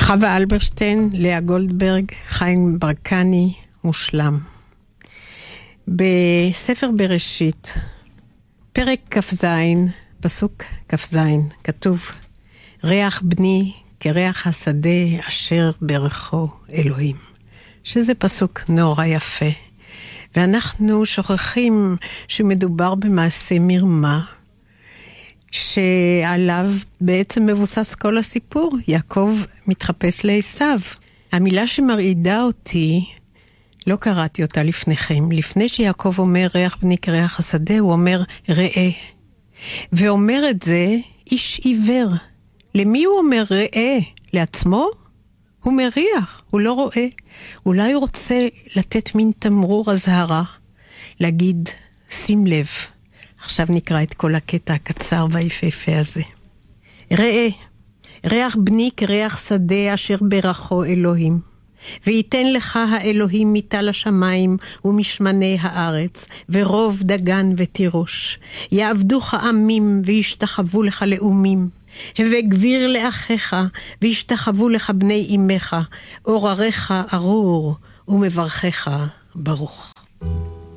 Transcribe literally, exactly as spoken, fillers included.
חווה אלברשטיין, לאה גולדברג, חיים ברקני, מושלם. בספר בראשית, פרק כ"ז, פסוק כ"ז, כתוב, ריח בני כריח השדה אשר ברכו אלוהים. שזה פסוק נורא יפה. ואנחנו שוכחים שמדובר במעשה מרמה, שעליו בעצם מבוסס כל הסיפור. יעקב מתחפש לעשיו. המילה שמרעידה אותי, לא קראתי אותה לפניכם. לפני שיעקב אומר ריח בני כריח השדה, הוא אומר ראה. ואומר את זה איש עיוור. למי הוא אומר ראה? לעצמו? הוא מריח, הוא לא רואה. אולי הוא רוצה לתת מין תמרור הזהרה, להגיד שים לב. עכשיו נקרא את כל הקטע הקצר והיפהפה הזה. ראה, ריח בני כריח שדה אשר ברכו אלוהים. ויתן לך האלוהים מטל השמיים ומשמני הארץ, ורוב דגן ותירוש. יעבדוך עמים וישתחוו לך לאומים. הווה גביר לאחיך וישתחוו לך בני אמך, אורריך ארור ומברכך ברוך.